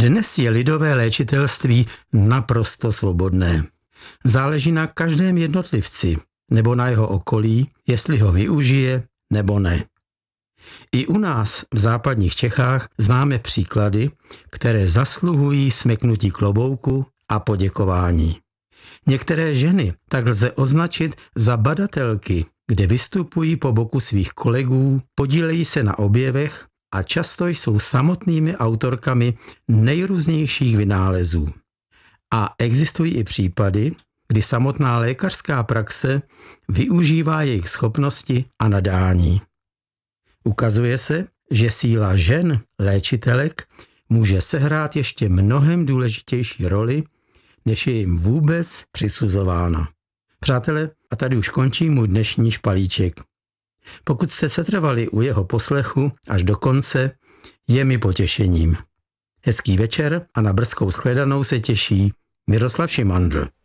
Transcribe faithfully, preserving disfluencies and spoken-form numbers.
Dnes je lidové léčitelství naprosto svobodné. Záleží na každém jednotlivci nebo na jeho okolí, jestli ho využije nebo ne. I u nás v západních Čechách známe příklady, které zasluhují smeknutí klobouku a poděkování. Některé ženy tak lze označit za badatelky, kde vystupují po boku svých kolegů, podílejí se na objevech a často jsou samotnými autorkami nejrůznějších vynálezů. A existují i případy, kdy samotná lékařská praxe využívá jejich schopnosti a nadání. Ukazuje se, že síla žen, léčitelek, může sehrát ještě mnohem důležitější roli, než je jim vůbec přisuzována. Přátelé, a tady už končí můj dnešní špalíček. Pokud jste setrvali u jeho poslechu až do konce, je mi potěšením. Hezký večer a na brzkou shledanou se těší Miroslav Šimandl.